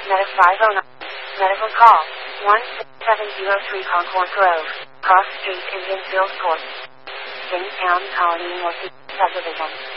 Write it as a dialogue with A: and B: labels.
A: Meta 509. Medical call. 16703 Concord Grove. Cross Street, Indian Field Court. Jamestown Colony Northeast Subdivision.